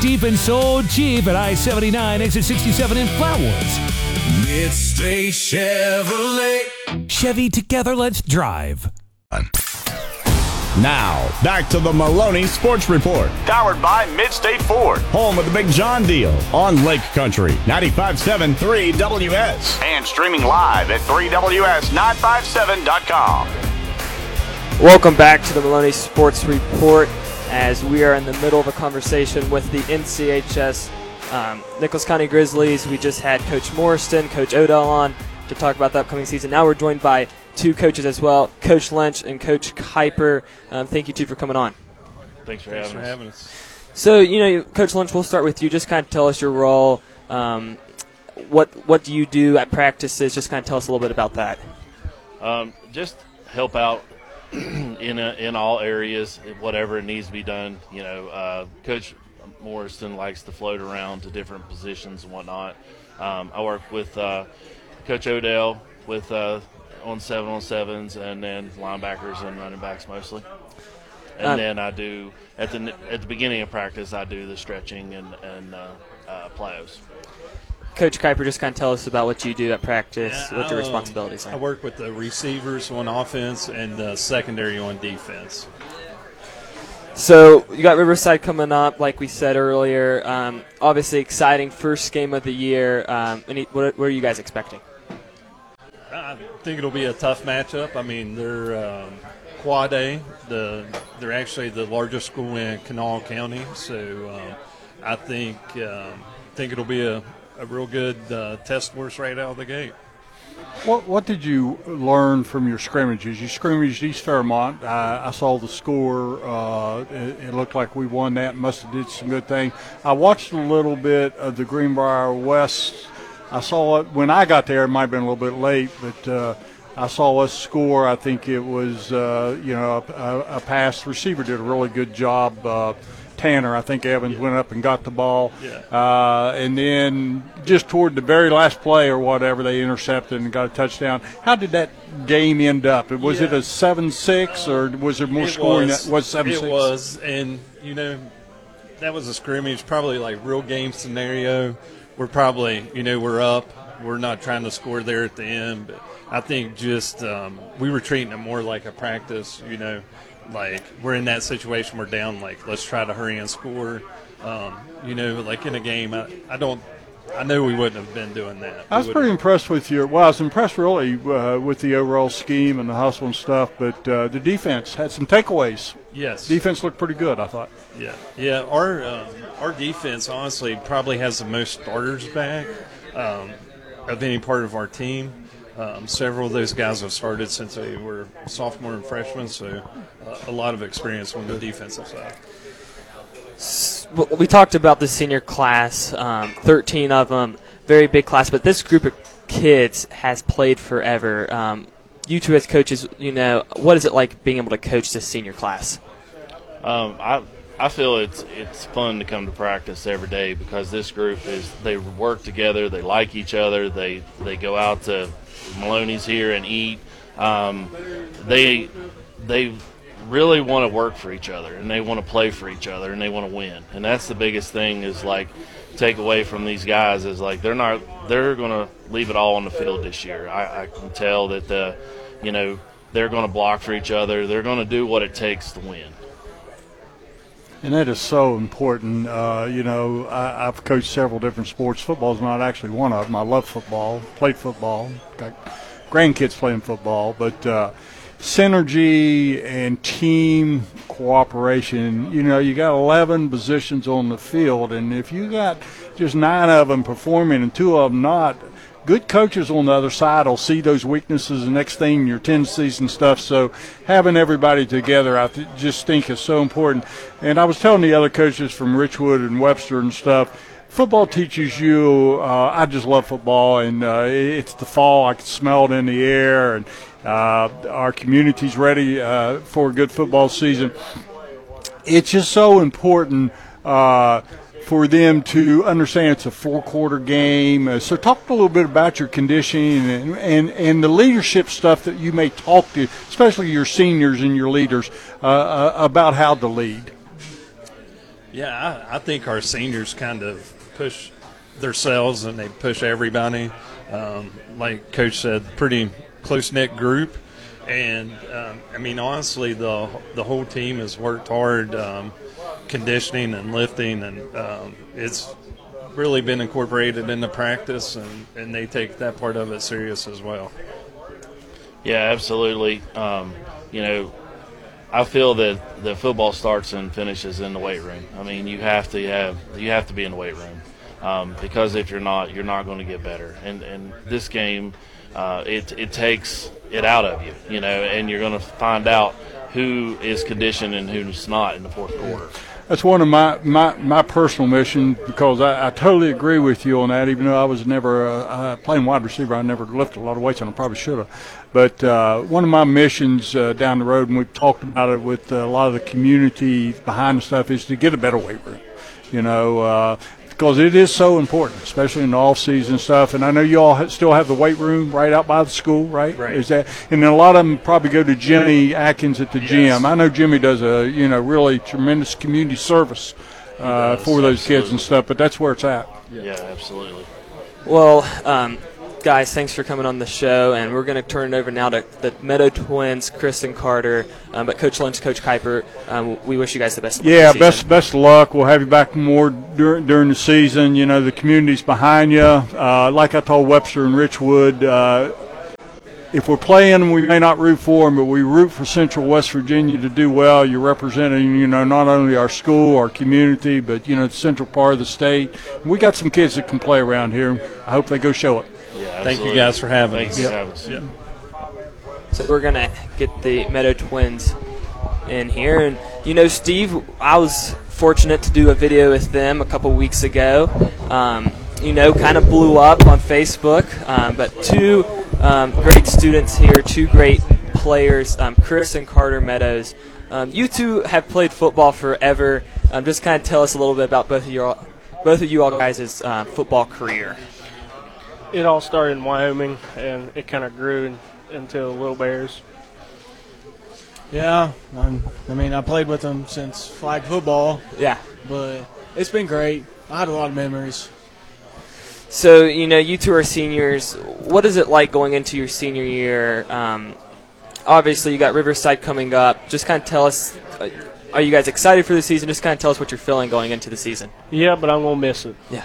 Deep and so cheap at I-79, exit 67 in Flatwoods. Midstate Chevrolet. Chevy, together, let's drive. Now, back to the Maloney Sports Report. Powered by Midstate Ford, home of the Big John deal on Lake Country, 95.7 3WS. And streaming live at 3WS957.com. Welcome back to the Maloney Sports Report as we are in the middle of a conversation with the NCHS Nicholas County Grizzlies. We just had Coach Morriston, Coach Odell on to talk about the upcoming season. Now we're joined by two coaches as well, Coach Lynch and Coach Kuiper. Thank you two for coming on. Thanks for having us. So, Coach Lynch, we'll start with you. Just kind of tell us your role. What do you do at practices? Just kind of tell us a little bit about that. Just help out in all areas, whatever it needs to be done. Coach Morrison likes to float around to different positions and whatnot. I work with Coach Odell with on 7-on-7s and then linebackers and running backs mostly. And then I do at the beginning of practice I do the stretching and plyos. Coach Kuiper, just kind of tell us about what you do at practice, what your responsibilities are. I work with the receivers on offense and the secondary on defense. So you got Riverside coming up, like we said earlier. Obviously exciting first game of the year. What are you guys expecting? I think it'll be a tough matchup. I mean, they're Quad A. They're actually the largest school in Kanawha County. So I think it'll be a real good test for us right out of the gate. What did you learn from your scrimmages? You scrimmaged East Fairmont. I saw the score. It looked like we won that. Must have did some good things. I watched a little bit of the Greenbrier West. I saw it when I got there. It might have been a little bit late, but I saw us score. I think it was a pass. The receiver did a really good job. Tanner, I think Evans went up and got the ball. Yeah. And then just toward the very last play or whatever, they intercepted and got a touchdown. How did that game end up? Was it a 7-6 or was there more scoring? That was 7-6? It was, and, that was a scrimmage, probably like real game scenario. We're probably, we're up. We're not trying to score there at the end, but I think just we were treating it more like a practice, like we're in that situation, we're down, like let's try to hurry and score. Like in a game, I know we wouldn't have been doing that. I was pretty impressed with I was impressed really with the overall scheme and the hustle and stuff, but the defense had some takeaways. Yes. Defense looked pretty good, I thought. Yeah. Our defense honestly probably has the most starters back of any part of our team. Several of those guys have started since they were sophomore and freshmen, so a lot of experience on the defensive side. We talked about the senior class, 13 of them, very big class, but this group of kids has played forever. You two as coaches, what is it like being able to coach this senior class? I feel it's fun to come to practice every day because this group they work together, they like each other, they go out to Maloney's here and eat. They really want to work for each other and they want to play for each other and they want to win. And that's the biggest thing is like take away from these guys is like they're going to leave it all on the field this year. I can tell that they're going to block for each other. They're going to do what it takes to win. And that is so important. I've coached several different sports. Football is not actually one of them. I love football, played football, got grandkids playing football. But synergy and team cooperation, you got 11 positions on the field. And if you got just 9 of them performing and 2 of them not, good coaches on the other side will see those weaknesses and next thing your tendencies and stuff. So having everybody together, I just think is so important. And I was telling the other coaches from Richwood and Webster and stuff, football teaches you, I just love football, and it's the fall. I can smell it in the air, and our community's ready for a good football season. It's just so important for them to understand it's a 4-quarter game. So talk a little bit about your conditioning and the leadership stuff that you may talk to, especially. especially your seniors and your leaders, about how to lead? Yeah, I think our seniors kind of push themselves and they push everybody. Like Coach said, pretty close-knit group. And, I mean, honestly, the whole team has worked hard conditioning and lifting, and it's really been incorporated into practice, and they take that part of it serious as well. Yeah, absolutely. You know, I feel that the football starts and finishes in the weight room. I mean, you have to be in the weight room because if you're not going to get better. And this game, it takes it out of you, you know, and you're going to find out who is conditioned and who's not in the fourth quarter. That's one of my personal missions, because I totally agree with you on that. Even though I was never playing wide receiver, I never lifted a lot of weights, and I probably should have. But one of my missions down the road, and we've talked about it with a lot of the community behind the stuff, is to get a better weight room. You know, because it is so important, especially in the off-season stuff. And I know you all still have the weight room right out by the school, right? Right. Is that? And then a lot of them probably go to Jimmy Atkins at the gym. I know Jimmy does a really tremendous community service for those kids and stuff. But that's where it's at. Yeah, absolutely. Well, guys, thanks for coming on the show, and we're going to turn it over now to the Meadow Twins, Chris and Carter. But Coach Lynch, Coach Kuiper, we wish you guys the best of luck. Yeah, best of luck. We'll have you back more during the season. You know, the community's behind you. Like I told Webster and Richwood, if we're playing, we may not root for them, but we root for Central West Virginia to do well. You're representing, not only our school, our community, but, the central part of the state. We got some kids that can play around here. I hope they go show it. Yeah, thank you guys for having us. us. For having us. Yep. So we're going to get the Meadow Twins in here. And, Steve, I was fortunate to do a video with them a couple weeks ago. Kind of blew up on Facebook. But two great students here, two great players, Chris and Carter Meadows. You two have played football forever. Just kind of tell us a little bit about both of you all guys' football career. It all started in Wyoming, and it kind of grew into the Little Bears. Yeah, I played with them since flag football. Yeah. But it's been great. I had a lot of memories. So, you two are seniors. What is it like going into your senior year? Obviously, you got Riverside coming up. Just kind of tell us, are you guys excited for the season? Just kind of tell us what you're feeling going into the season. Yeah, but I'm going to miss it. Yeah.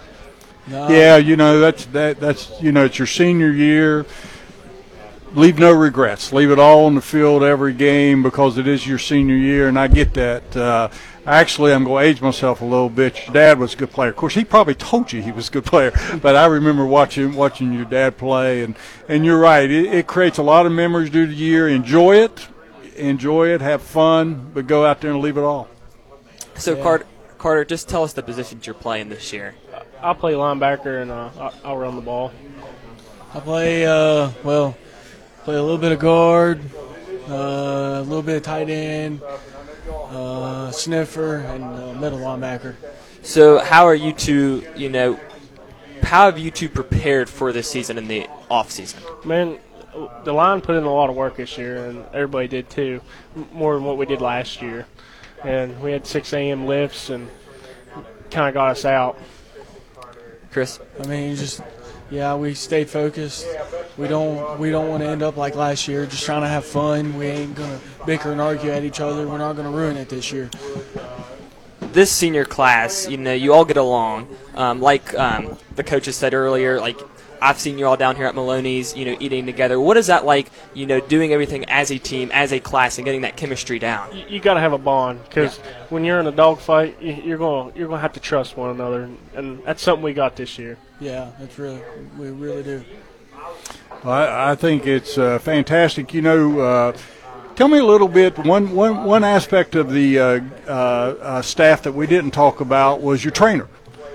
Yeah, that's it's your senior year. Leave no regrets. Leave it all on the field every game, because it is your senior year, and I get that. Actually, I'm going to age myself a little bit. Your dad was a good player. Of course, he probably told you he was a good player, but I remember watching your dad play, and you're right. It creates a lot of memories through the year. Enjoy it, have fun, but go out there and leave it all. So, yeah. Carter, just tell us the positions you're playing this year. I'll play linebacker, and I'll run the ball. I play, play a little bit of guard, a little bit of tight end, sniffer, and middle linebacker. So how are you two, how have you two prepared for this season in the off season? Man, the line put in a lot of work this year, and everybody did too, more than what we did last year. And we had 6 a.m. lifts, and kind of got us out. Chris? We stayed focused. We don't want to end up like last year, just trying to have fun. We ain't going to bicker and argue at each other. We're not going to ruin it this year. This senior class, you all get along. Like the coaches said earlier, I've seen you all down here at Maloney's, eating together. What is that like, doing everything as a team, as a class, and getting that chemistry down? You got to have a bond, because when you're in a dogfight, you're gonna have to trust one another, and that's something we got this year. Yeah, we really do. Well, I think it's fantastic. Tell me a little bit. One aspect of the staff that we didn't talk about was your trainer.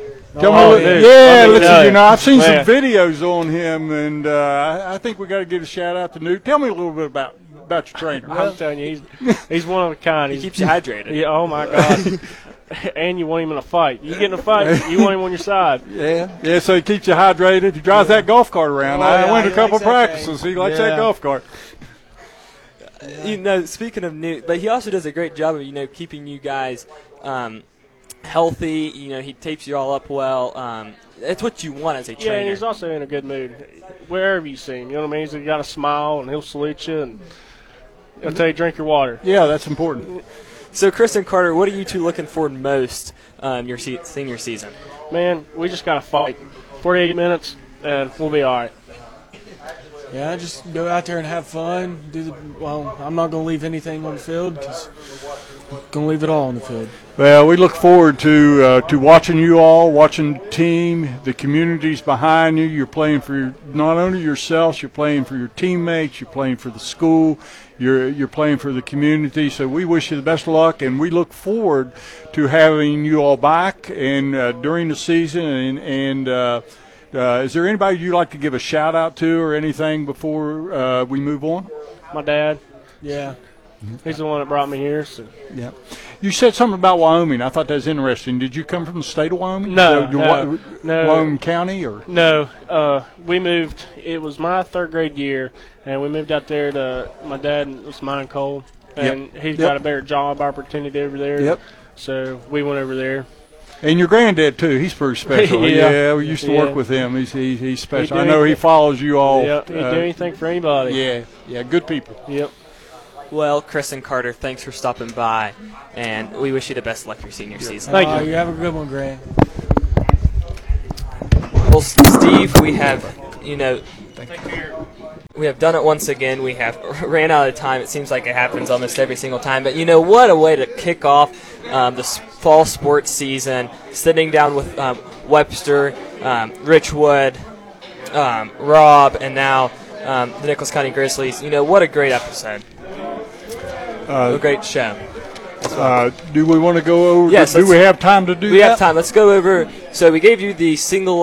I've seen some videos on him, and I think we got to give a shout out to Newt. Tell me a little bit about your trainer. I'm telling you, he's one of a kind. He keeps you hydrated. Yeah, oh my God. And you want him in a fight. You get in a fight, you want him on your side. Yeah. So he keeps you hydrated. He drives that golf cart around. I went to a couple practices. He likes that golf cart. Speaking of Newt, but he also does a great job of keeping you guys healthy. He tapes you all up well. That's what you want as a trainer. Yeah, and he's also in a good mood. Wherever you see him, you know what I mean? He's got a smile, and he'll salute you, and he'll tell you drink your water. Yeah, that's important. So, Chris and Carter, what are you two looking for most your senior season? Man, we just got to fight. 48 minutes, and we'll be all right. Yeah, just go out there and have fun. I'm not going to leave anything on the field because I'm going to leave it all on the field. Well, we look forward to watching you all, watching the team, the communities behind you. You're playing for not only yourselves, you're playing for your teammates, you're playing for the school, you're playing for the community. So we wish you the best of luck, and we look forward to having you all back and during the season. Is there anybody you'd like to give a shout out to or anything before we move on? My dad. Yeah. He's the one that brought me here. So. Yeah. You said something about Wyoming. I thought that was interesting. Did you come from the state of Wyoming? No. Wyoming County? Or? No. We moved. It was my third grade year, and we moved out there to my dad was mining coal, and he's got a better job opportunity over there. Yep. So we went over there. And your granddad, too. He's pretty special. Yeah, we used to work with him. He's special. I know he follows you all. Yep, he'd do anything for anybody. Yeah, good people. Yep. Well, Chris and Carter, thanks for stopping by, and we wish you the best of luck your senior season. Thank you. You have a good one, Grant. Well, Steve, we have, we have done it once again. We have ran out of time. It seems like it happens almost every single time. But what a way to kick off the fall sports season, sitting down with Webster, Richwood, Rob, and now the Nicholas County Grizzlies. What a great episode. A great show. Do we want to go over? Yes. Do we have time to do that? We have time. Let's go over. So we gave you the single